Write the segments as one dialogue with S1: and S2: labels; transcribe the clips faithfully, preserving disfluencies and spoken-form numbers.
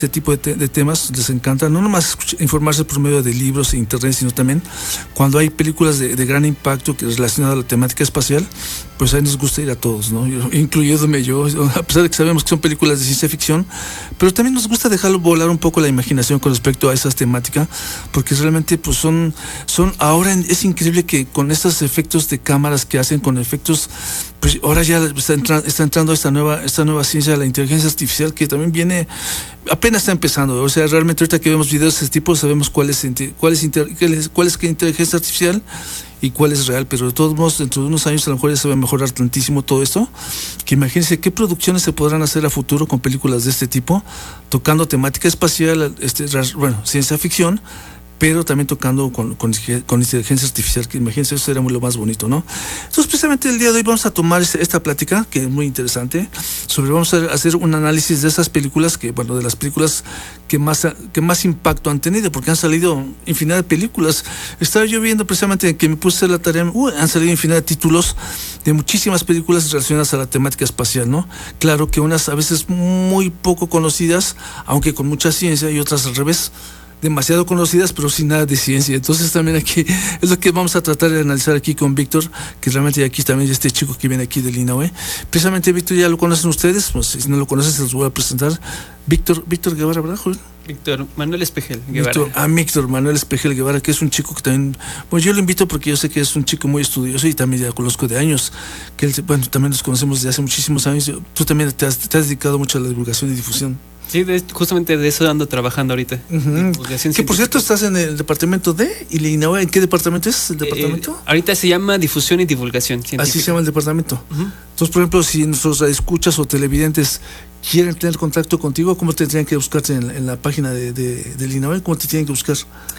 S1: este tipo de, te- de temas les encanta, no nomás escuchar, informarse por medio de libros e internet, sino también cuando hay películas de, de gran impacto que relacionadas a la temática espacial, pues ahí nos gusta ir a todos, ¿no? Yo, incluyéndome yo, a pesar de que sabemos que son películas de ciencia ficción, pero también nos gusta dejarlo volar un poco la imaginación con respecto a esas temáticas, porque realmente pues son, son ahora es increíble que con estos efectos de cámaras que hacen, con efectos, pues ahora ya está, entra, está entrando esta nueva, esta nueva ciencia, la inteligencia artificial, que también viene, apenas está empezando. O sea, realmente ahorita que vemos videos de ese tipo, sabemos cuál es, cuál es, inter, cuál es, cuál es inteligencia artificial y cuál es real, pero de todos modos, dentro de unos años a lo mejor ya se va a mejorar tantísimo todo esto, que imagínense qué producciones se podrán hacer a futuro con películas de este tipo, tocando temática espacial, este, bueno, ciencia ficción, pero también tocando con, con, con inteligencia artificial, que imagínense, eso sería muy lo más bonito, ¿no? Entonces, precisamente el día de hoy vamos a tomar este, esta plática, que es muy interesante, sobre, vamos a hacer un análisis de esas películas, que bueno, de las películas que más, que más impacto han tenido, porque han salido infinidad de películas. Estaba yo viendo precisamente que me puse a hacer la tarea, uh, han salido infinidad de títulos de muchísimas películas relacionadas a la temática espacial, ¿no? Claro que unas a veces muy poco conocidas, aunque con mucha ciencia, y otras al revés, demasiado conocidas, pero sin nada de ciencia. Entonces también aquí es lo que vamos a tratar de analizar aquí con Víctor, que realmente aquí también este chico que viene aquí del I N A U E. Precisamente Víctor ya lo conocen ustedes, pues si no lo conocen se los voy a presentar. Víctor, Víctor Guevara, ¿verdad, Juan?
S2: Víctor Manuel Espejel Guevara.
S1: Víctor, ah, Víctor Manuel Espejel Guevara, que es un chico que también, pues yo lo invito porque yo sé que es un chico muy estudioso y también ya lo conozco de años, que él, bueno, también nos conocemos desde hace muchísimos años. Tú también te has, te has dedicado mucho a la divulgación y difusión.
S2: Sí, de, justamente de eso ando trabajando ahorita.
S1: Uh-huh. Que por cierto estás en el departamento de y I N A U E. ¿En qué departamento es el departamento?
S2: Eh, ahorita se llama difusión y divulgación científica.
S1: Así se llama el departamento. Uh-huh. Entonces, por ejemplo, si nuestros escuchas o televidentes quieren tener contacto contigo, ¿cómo tendrían que buscarte en, en la página de, de, del I N A U E? ¿Cómo te tienen que buscar?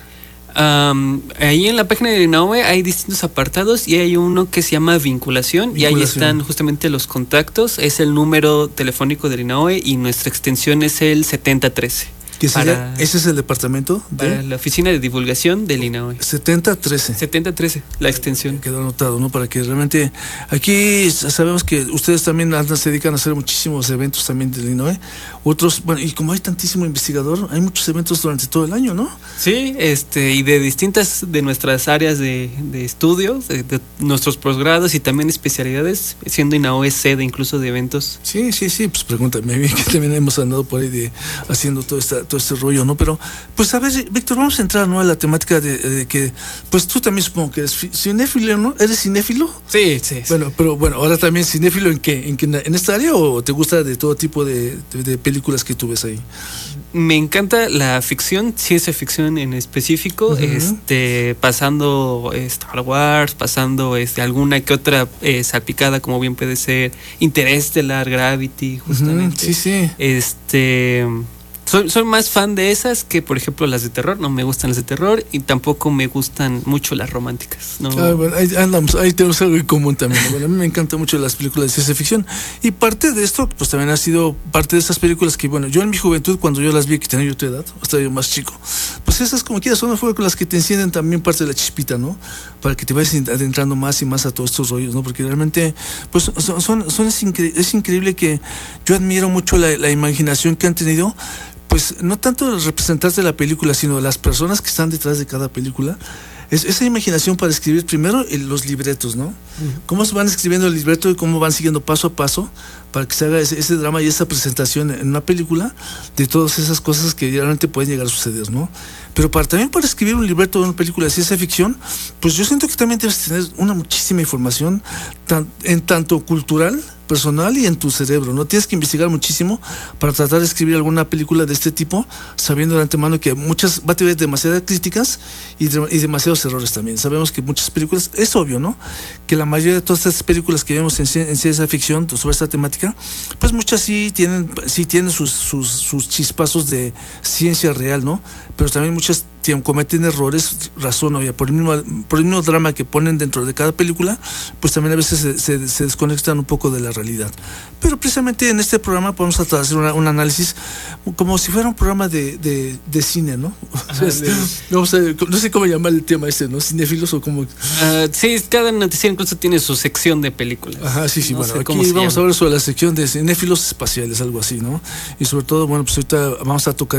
S2: Um, ahí en la página de I N A U E hay distintos apartados y hay uno que se llama vinculación, vinculación y ahí están justamente los contactos. Es el número telefónico del I N A U E y nuestra extensión es el setenta trece.
S1: ¿Qué sería? ¿Ese es el departamento? De
S2: para la oficina de divulgación del I N A U E.
S1: setenta trece.
S2: setenta trece, la extensión.
S1: Quedó anotado, ¿no? Para que realmente... Aquí sabemos que ustedes también se dedican a hacer muchísimos eventos también del I N A U E. Otros, bueno, y como hay tantísimo investigador, hay muchos eventos durante todo el año, ¿no?
S2: Sí, este, y de distintas de nuestras áreas de, de estudio, de, de nuestros posgrados y también especialidades, siendo I N A U E sede incluso de eventos.
S1: Sí, sí, sí, pues pregúntame bien, que también hemos andado por ahí de, haciendo todo esta... todo este rollo, ¿no? Pero, pues a ver, Víctor, vamos a entrar, ¿no? A la temática de, de que, pues tú también supongo que eres cinéfilo, ¿no? ¿Eres cinéfilo?
S2: Sí, sí, sí.
S1: Bueno, pero bueno, ahora también cinéfilo en qué, en qué, en esta área o te gusta de todo tipo de, de, de películas que tú ves ahí?
S2: Me encanta la ficción, ciencia ficción en específico, uh-huh. este, pasando Star Wars, pasando este, alguna que otra eh, salpicada, como bien puede ser Interestelar, Gravity, justamente.
S1: Uh-huh. Sí, sí.
S2: Este... Soy, soy más fan de esas que, por ejemplo, las de terror. No me gustan las de terror y tampoco me gustan mucho las románticas, ¿no?
S1: Ah, bueno, ahí andamos, ahí tenemos algo en común también. Bueno, a mí me encantan mucho las películas de ciencia ficción y parte de esto, pues también ha sido parte de esas películas que, bueno, yo en mi juventud, cuando yo las vi, que tenía yo tu edad, hasta yo más chico, pues esas como quieras son las que te encienden también parte de la chispita, ¿no? Para que te vayas adentrando más y más a todos estos rollos, ¿no? Porque realmente, pues son, son, son es, incre- es increíble que yo admiro mucho la, la imaginación que han tenido. Pues no tanto los representantes de la película, sino las personas que están detrás de cada película. Es esa imaginación para escribir primero los libretos, ¿no? Uh-huh. Cómo se van escribiendo el libreto y cómo van siguiendo paso a paso para que se haga ese, ese drama y esa presentación en una película de todas esas cosas que realmente pueden llegar a suceder, ¿no? Pero para también para escribir un libreto de una película de ciencia ficción, pues yo siento que también debes tener una muchísima información tan, en tanto cultural, personal y en tu cerebro, ¿no? Tienes que investigar muchísimo para tratar de escribir alguna película de este tipo, sabiendo de antemano que muchas va a tener demasiadas críticas y, de, y demasiados errores también. Sabemos que muchas películas, es obvio, ¿no? Que la mayoría de todas estas películas que vemos en, en ciencia ficción sobre esta temática, pues muchas sí tienen, sí tienen sus, sus, sus chispazos de ciencia real, ¿no? Pero también muchas cometen errores, razón obvia, por el mismo, por el mismo drama que ponen dentro de cada película, pues también a veces se, se, se desconectan un poco de la realidad. Pero precisamente en este programa podemos hacer una, un análisis como si fuera un programa de, de, de cine, ¿no? Ajá, de, vamos a, no sé cómo llamar el tema este, ¿no? Cinéfilos o como...
S2: Uh, sí, cada noticiero incluso tiene su sección de películas.
S1: Ajá, sí, sí,
S2: no
S1: bueno,
S2: sé
S1: aquí vamos llama. a hablar sobre la sección de cinéfilos espaciales, algo así, ¿no? Y sobre todo, bueno, pues ahorita vamos a tocar